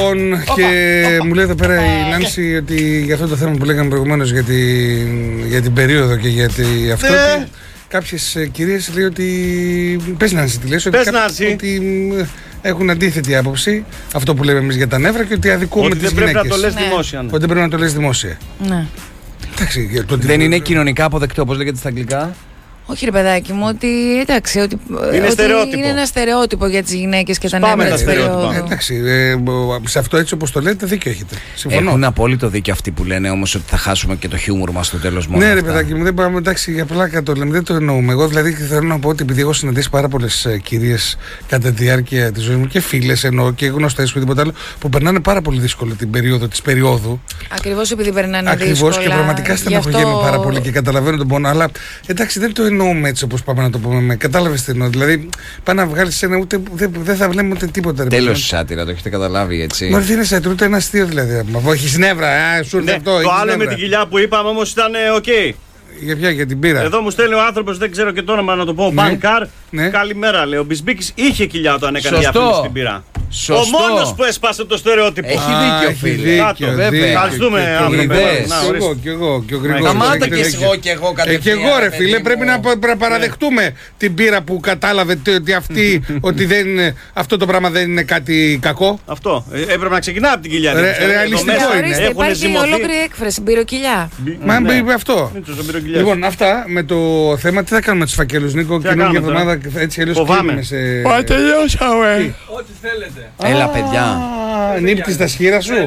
Και μου λέει εδώ πέρα η Νάνση ότι για αυτό το θέμα που λέγαμε προηγουμένως για την περίοδο και για αυτό. Κάποιες κυρίες λέει ότι. Πες Νάνση, τι λες, ότι έχουν αντίθετη άποψη αυτό που λέμε εμείς για τα νεύρα και ότι αδικούμε τις γυναίκες. Ότι δεν πρέπει να το λες δημόσια. Ότι δεν πρέπει να το λες δημόσια. Ναι. Εντάξει, δεν είναι κοινωνικά αποδεκτό, όπως λέγεται στα αγγλικά. Όχι ρε παιδάκι μου, ότι εντάξει, ότι είναι ένα στερεότυπο για τις γυναίκες και τα νεύρα της περίοδου. Εντάξει, σε αυτό έτσι όπως το λέτε δίκιο έχετε. Συμφωνώ. Έχουν απόλυτο δίκιο αυτοί που λένε όμως ότι θα χάσουμε και το χιούμορ μας στο τέλος μόνο. Ναι, ρε παιδάκι μου, δεν πάμε, εντάξει, για πλάκα το λέμε, δεν το εννοούμε. Εγώ δηλαδή θέλω να πω ότι επειδή έχω συναντήσει πάρα πολλές κυρίες κατά τη διάρκεια της ζωής μου και φίλες εννοώ και γνωστές και τίποτα άλλο που περνάνε πάρα πολύ δύσκολα την περίοδο της περίοδου. Ακριβώς επειδή περνάνε δύσκολα. Ακριβώς και πραγματικά στεναχωριέμαι πάρα πολύ και καταλαβαίνω τον πόνο, αλλά εντάξει δεν το εννοούμε έτσι όπως πάμε να το πούμε. Κατάλαβες τι εννοώ. Δηλαδή, πάει να βγάλεις ένα ούτε. Δεν θα βλέπουμε ούτε τίποτα. Τέλος σάτυρα, το έχετε καταλάβει έτσι. Μα δεν είναι σάτυρα, ούτε ένα αστείο δηλαδή. Μα έχεις νεύρα, σου ήρθε αυτό. Το άλλο με την κοιλιά που είπαμε όμως ήταν οκ. Για ποια, για την πύρα. Εδώ μου στέλνει ο άνθρωπος, δεν ξέρω και το όνομα να το πω. Μπανκάρ. Καλημέρα, λέει. Ο Μπισμπίκης είχε κοιλιά όταν έκανε διαφήμιση στην πύρα. Σωστό. Ο μόνος που έσπασε το στερεότυπο. Έχει δίκιο, φίλε. Βέβαια. Ευχαριστούμε, άνθρωπε. Και εγώ, και ο Γρηγόρης. Σταμάτα και εγώ κατευθείαν. Και εγώ, ρε φίλε, πρέπει να παραδεχτούμε την πύρα που κατάλαβε ότι αυτό το πράγμα δεν είναι κάτι κακό. Αυτό. Έπρεπε να ξεκινά από την κοιλιά. Ρεαλιστικό είναι. Υπάρχει ολόκληρη έκφραση, μπυροκυλιά. Μα αυτό. Λοιπόν, αυτά με το θέμα. Τι θα κάνουμε τους φακέλους, Νίκο? Καινούργια εβδομάδα έτσι αλλιώς κλείνουμε σε. Τελειώσαμε. Ό,τι θέλετε. Έλα, παιδιά. Νύπτεις τα σχήρα σου.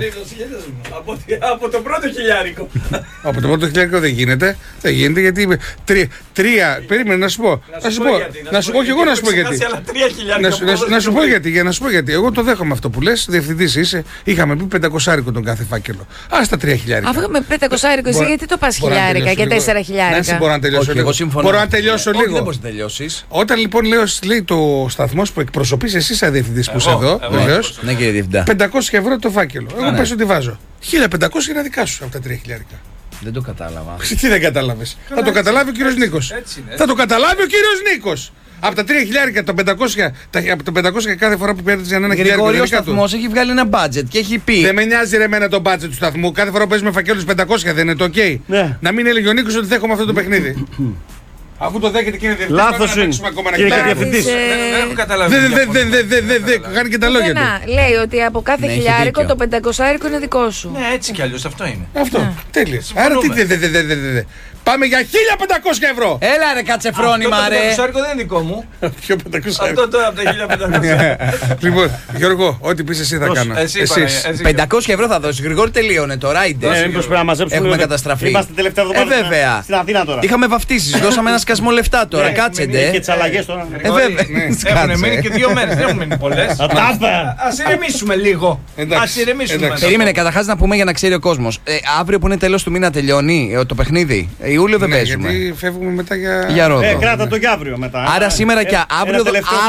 Από το πρώτο χιλιάρικο. Από το πρώτο χιλιάρικο δεν γίνεται. Δεν γίνεται γιατί. Τρία. Περίμενε να σου πω. Όχι, εγώ να σου πω γιατί. Να σου πω γιατί. Για να σου πω γιατί. Εγώ το δέχομαι αυτό που λες. Διευθυντής είσαι. Είχαμε πει 500 τον κάθε φάκελο. Ας τα 3 χιλιάρικα. Αφού με 500 εσύ γιατί το πας χιλιάρικα και 4 χιλιάρικα. Μπορώ να τελειώσω λίγο. Μπορώ να τελειώσω λίγο. Δεν μπορείς να τελειώσεις. Όταν λοιπόν λέει το σταθμός που εκπροσωπείς εσύ σαν διευθυντής που είσαι εδώ, βεβαίως. Ναι, κύριε Διευθυντά. 500 ευρώ το φάκελο. Εγώ πες ότι βάζω. 1500 είναι δικά σου από τα 3 χιλιάρικα. Δεν το κατάλαβα. Τι δεν κατάλαβες? Θα το καταλάβει ο κύριος Νίκος. Θα το καταλάβει ο κύριος Νίκος. Από τα 3 χιλιάρικα, από τα 500 κάθε φορά που παίρνεις για ένα χιλιάρικο. Ο σταθμός έχει βγάλει ένα budget και έχει πει. Δεν με νοιάζει ρε εμένα το budget του σταθμού. Κάθε φορά που παίζουμε φακέλους 500 δεν είναι το ok? Ναι. Να μην έλεγε ο Νίκος ότι δέχομαι αυτό το παιχνίδι. Αφού το δέχεται και είναι διευθυντής. Λάθος είναι. Κύριε Διευθυντής. Δεν έχω καταλάβει. Δεν κάνει και τα λόγια του. Λέει ότι από κάθε χιλιάρικο το 500 είναι δικό σου. Ναι, έτσι κι αλλιώς αυτό είναι. Αυτό. Τέλειες. Άρα τι. Πάμε για 1500 ευρώ! Έλα ρε κατσεφρόνημα ρε! Αυτό το 500 δεν είναι δικό μου. Ποιο 500 ευρώ? Αυτό τώρα από τα 1500. Λοιπόν, Γιώργο, ό,τι πεις εσύ θα κάνω. 500 ευρώ θα δώσεις. Γρηγόρη, τελείωνε τώρα. Μήπως πρέπει να μαζέψουμε. Έχουμε καταστραφεί. Είμαστε τελευταία εβδομάδα στην Αθήνα τώρα. Είχαμε βαφτίσεις, δώσαμε ένα σκασμό λεφτά τώρα. Κάτσετε. Και τις αλλαγές τώρα. Έχουν μείνει και 2 μέρες, δεν έχουν μείνει πολλές. Ας ηρεμήσουμε λίγο. Ας ηρεμήσουμε. Περίμενε, καταρχάς να πούμε για να ξέρει ο κόσμος. Αύριο που είναι τέλος του μήνα τελειώνει το παιχνίδι. Ιούλιο δεν παίζουμε. Γιατί φεύγουμε μετά για Ρόδο. Κράτα το για αύριο μετά. Άρα σήμερα και αύριο.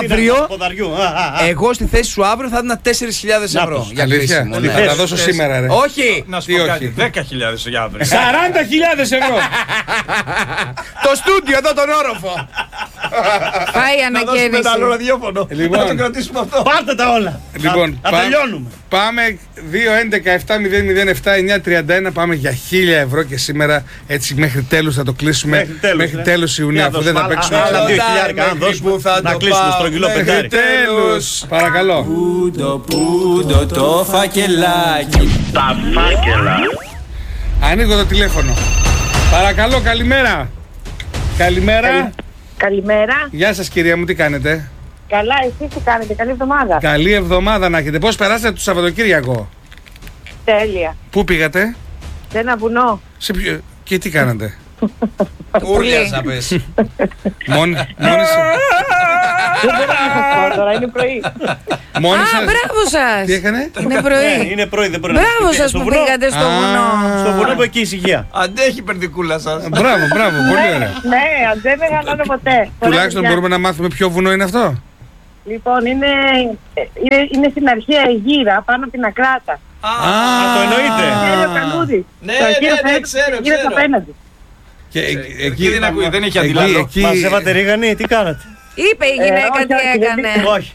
Εγώ στη θέση σου αύριο θα έδινα 4.000 ευρώ. Για αλήθεια. Θα τα δώσω σήμερα, ρε. Όχι! Να σου πω κάτι. 10.000 για αύριο. 40.000 ευρώ! Το στούντιο εδώ τον όροφο. Πάει ανακαίνιση. Να δώσουμε ραδιόφωνο. Να το κρατήσουμε αυτό. Πάρτε τα όλα. Λοιπόν, θα τελειώνουμε. Πάμε 2-11-7-0-0-7-9-31. Πάμε για 1.000 ευρώ και σήμερα έτσι μέχρι τέλους θα το κλείσουμε. Μέχρι τέλος Ιουνίου, αφού δεν θα παίξουμε. Άλλα 2.000 αν δώσουμε να κλείσουμε στρογγυλό πεντάρι. Τέλος. Παρακαλώ. Πούντο το φακελάκι. Τα φάκελα. Ανοίγω το τηλέφωνο. Παρακαλώ, καλημέρα. Καλημέρα. Καλημέρα. Γεια σας κυρία μου, τι κάνετε? Καλά, εσείς τι κάνετε? Καλή εβδομάδα. Καλή εβδομάδα να έχετε. Πώς περάσατε το Σαββατοκύριακο? Τέλεια. Πού πήγατε? Σε ένα βουνό. Σε ποιο... Και τι κάνατε? Ούρλιασα πες. Μόνοι σας. Δεν μπορώ να σας πω τώρα, είναι πρωί. Μόνοι σας. Μπράβο σας. Τι έκανε? Είναι πρωί. Είναι πρωί, δεν μπορεί να Μπράβο σας που πήγατε στο βουνό. Στο βουνό που εκεί ησυχία. Αντέχει η περδικούλα σας. Μπράβο, πολύ ωραία. Ναι, αν δεν μεγαλώνω ποτέ. Τουλάχιστον μπορούμε να μάθουμε ποιο βουνό είναι αυτό. Λοιπόν, είναι στην αρχαία Αιγύρα, πάνω από την Ακράτα. Το εννοείτε. Είναι ο Καλούδης. Ναι, ξέρω. Απέναντι. Και εκεί δεν ακούει, δεν έχει αντιλάβει. Μαζεύατε ρίγανη, τι κάνατε? Είπε η γυναίκα τι έκανε. Όχι.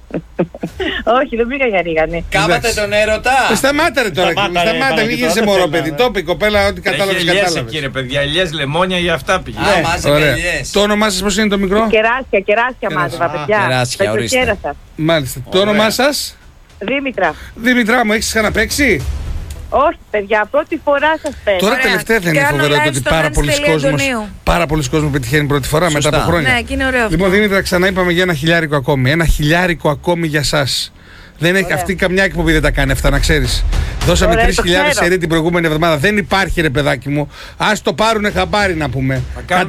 Όχι, δεν πήγα για ρίγανη. Κάβατε τον έρωτα. Σταμάτα ρε τώρα. Σταμάτα, μην γίνεσαι μωρό παιδί. Το είπε η κοπέλα, ό,τι κατάλαβες. Έχει ελιές εκεί ρε παιδιά, ελιές, λεμόνια, για αυτά πήγε. Το όνομά σας πώς είναι το μικρό? Κεράσια μάζευα, παιδιά. Κεράσια, ορίστε. Μάλιστα. Το όνομά σας? Δήμητρα. Δήμητρά μου, έχεις ξαναπαίξει? Όχι, παιδιά, πρώτη φορά σας παίρνω. Τώρα τελευταία δεν είναι φοβερό ότι πάρα πολλοί κόσμος πετυχαίνει πρώτη φορά μετά από χρόνια. Ναι, και είναι ωραίο. Λοιπόν, Δήμητρα, ξανά είπαμε για 1.000 ακόμη. 1.000 ακόμη για σας. Δεν έχει αυτή καμιά εκπομπή δεν τα κάνει αυτά, να ξέρεις. Δώσαμε 3.000 σερί την προηγούμενη εβδομάδα. Δεν υπάρχει ρε παιδάκι μου. Ας το πάρουνε χαμπάρι να πούμε.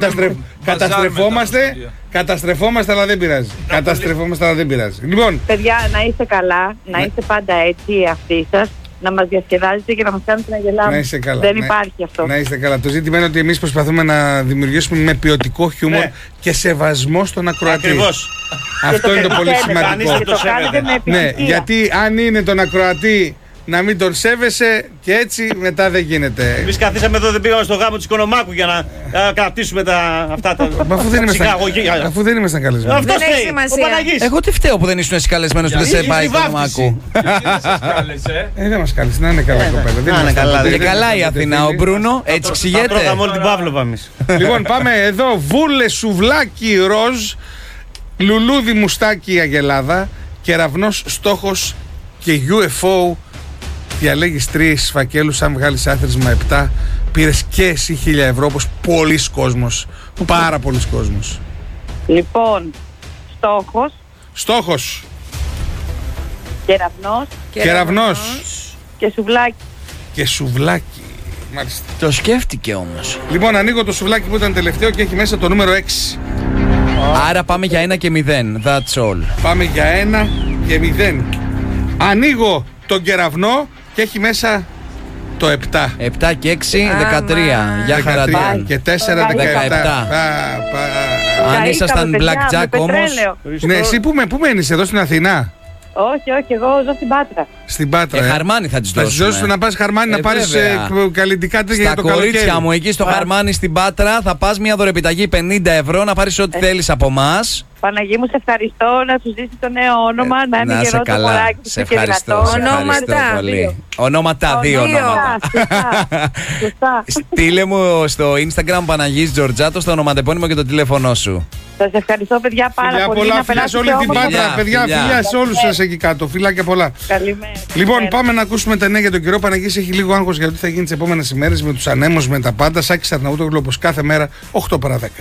Καταστρεφόμαστε, αλλά δεν πειράζει. Λοιπόν, παιδιά, να είστε καλά, να είστε πάντα έτσι αυτοί σας. Να μας διασκεδάζετε και να μας κάνετε να γελάμε. Να είστε καλά. Δεν υπάρχει αυτό. Να είστε καλά. Το ζήτημα είναι ότι εμείς προσπαθούμε να δημιουργήσουμε με ποιοτικό χιούμορ και σεβασμό στον ακροατή. Ακριβώς. Αυτό είναι το πολύ σημαντικό. Και το κάνετε με επιτυχία. Ναι, γιατί αν είναι τον ακροατή να μην τον σέβεσαι και έτσι μετά δεν γίνεται. Εμείς καθίσαμε εδώ, δεν πήγαμε στο γάμο της Οικονομάκου για να κρατήσουμε αυτά τα. Αφού δεν ήμασταν καλεσμένοι. Αυτό έχει σημασία. Εγώ τι φταίω που δεν ήσουν εσύ καλεσμένος που δεν σε πάει στο Οικονομάκου. Δεν μας κάλεσε, να είναι καλά κοπέλα. Και καλά η Αθηνά, ο Μπρούνο, έτσι ξηγέται. Τρώγαμε όλη την Παύλοβα εμείς. Λοιπόν, πάμε εδώ. Βούλε, σουβλάκι, ροζ, λουλούδι, μουστάκι, αγελάδα, κεραυνός, στόχος και UFO. Διαλέγεις 3 φακέλους, αν βγάλεις άθροισμα 7, πήρες και εσύ 1.000 ευρώ, όπως πολλοί κόσμος, πάρα πολλοί κόσμος. Λοιπόν, Στόχος. Κεραυνός. Και σουβλάκι. Μάλιστα. Το σκέφτηκε όμως. Λοιπόν, ανοίγω το σουβλάκι που ήταν τελευταίο και έχει μέσα το νούμερο 6. Άρα πάμε για 1 και 0. That's all. Πάμε για 1 και 0. Ανοίγω τον κεραυνό και έχει μέσα το 7. 7 και 6, 13. Για χαραντάν. Και 4, 17. Αν ήσασταν blackjack όμως. Ναι, εσύ πού μένεις, εδώ στην Αθηνά? Όχι, εγώ ζω στην Πάτρα. Στην Πάτρα. Χαρμάνι θα τις δώσουμε. Θα τις δώσουμε να πας Χαρμάνι να πάρεις καλλιτικά τέτοια για το καλοκαίρι. Στα κορίτσια μου εκεί στο Χαρμάνι στην Πάτρα θα πας μια δωρεπιταγή 50 ευρώ να πάρεις ό,τι θέλεις από εμάς. Παναγί μου, σε ευχαριστώ, να σου ζήσει το νέο όνομα, να είναι γερό το μωράκι σου. Σε ευχαριστώ πολύ. Ονόματα, 2 ονόματα. Στείλε μου στο Instagram Παναγής Τζορτζάτο το ονοματεπώνυμο και το τηλέφωνό σου. Σας ευχαριστώ παιδιά πάρα πολύ. Πολλά φιλιά σε όλη την Πάτρα, παιδιά, φιλιά σε όλους σας εκεί κάτω. Φιλάκια πολλά. Καλημέρα. Λοιπόν, πάμε να ακούσουμε τα νέα για τον καιρό. Παναγής έχει λίγο άγχος για το τι θα γίνει τις επόμενες ημέρες με τους ανέμους, με τα πάντα. Σάκης Αρναούτογλου όπως κάθε μέρα, 8 παρά 10.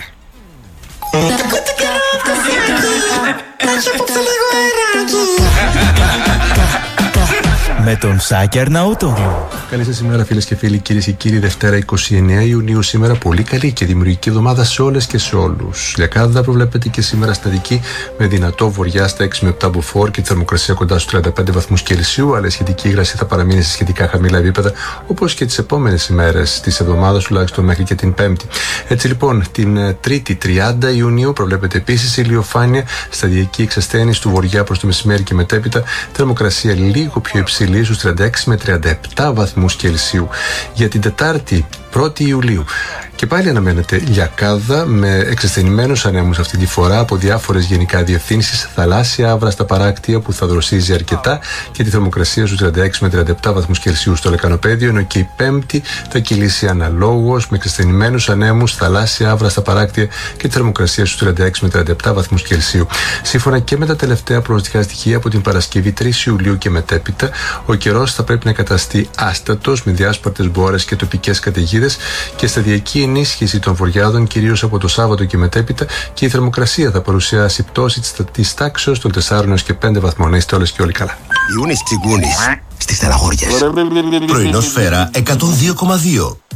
Με τον Σάκη Αρναούτογλου. Καλή σας ημέρα φίλες και φίλοι, κυρίες και κύριοι. Δευτέρα 29 Ιουνίου σήμερα, πολύ καλή και δημιουργική εβδομάδα σε όλες και σε όλους. Λιακάδα προβλέπεται και σήμερα στατική με δυνατό βορειά στα 6 με 7 μποφόρ και τη θερμοκρασία κοντά στους 35 βαθμούς Κελσίου, αλλά η σχετική υγρασία θα παραμείνει σε σχετικά χαμηλά επίπεδα όπως και τις επόμενες ημέρες της εβδομάδας, τουλάχιστον μέχρι και την Πέμπτη. Έτσι λοιπόν, την Τρίτη 30 Ιουνίου προβλέπεται επίσης ηλιοφάνεια, σταδιακή εξασθένηση του βορειά προς το μεσημέρι και μετέπειτα, θερμοκρασία λίγο πιο υψηλή στους 36 με 37 βαθμούς Κελσίου. Για την Τετάρτη 1η Ιουλίου και πάλι αναμένεται λιακάδα με εξασθενημένους ανέμους αυτή τη φορά από διάφορες γενικά διευθύνσεις, θαλάσσια άβρα στα παράκτια που θα δροσίζει αρκετά και τη θερμοκρασία στους 36 με 37 βαθμούς Κελσίου στο λεκανοπέδιο, ενώ και η Πέμπτη θα κυλήσει αναλόγως με εξασθενημένους ανέμους, θαλάσσια άβρα στα παράκτια και τη θερμοκρασία στους 36 με 37 βαθμούς Κελσίου. Σύμφωνα και με τα τελευταία προνοστικά στοιχεία από την Παρασκευή 3 Ιουλίου και μετέπειτα, ο καιρός θα πρέπει να καταστεί άστατος με διάσπαρτες μπόρες και τοπικές καταιγίδες και σταδιακή ενίσχυση των βοριάδων κυρίως από το Σάββατο και μετέπειτα, και η θερμοκρασία θα παρουσιάσει πτώση της τάξεως των 4 έως και 5 βαθμών. Να είστε όλες και όλοι καλά. Ιούνις Τσιγκούνης στις Στελαγόριες. Πρωινό Σφαίρα 102,2.